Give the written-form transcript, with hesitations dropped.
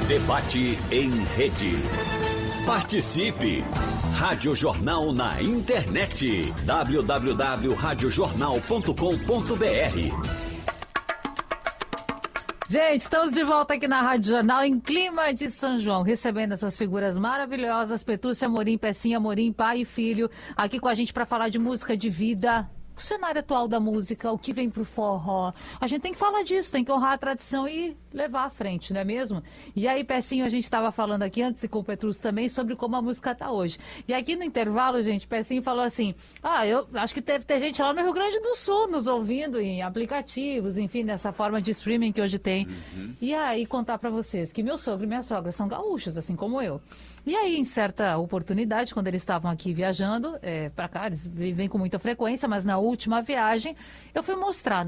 Debate em rede. Participe! Rádio Jornal na internet. www.radiojornal.com.br. Gente, estamos de volta aqui na Rádio Jornal em clima de São João, recebendo essas figuras maravilhosas, Petúcia Amorim, Pecinha Amorim, pai e filho, aqui com a gente para falar de música de vida, o cenário atual da música, o que vem pro forró. A gente tem que falar disso, tem que honrar a tradição e levar à frente, não é mesmo? E aí, Pecinho, a gente estava falando aqui antes e com o Petrus também sobre como a música tá hoje. E aqui no intervalo, gente, Pecinho falou assim, eu acho que deve ter gente lá no Rio Grande do Sul nos ouvindo em aplicativos, enfim, nessa forma de streaming que hoje tem. E aí, contar para vocês que meu sogro e minha sogra são gaúchos, assim como eu. E aí, em certa oportunidade, quando eles estavam aqui viajando para cá, eles vêm com muita frequência, mas na última viagem, eu fui mostrar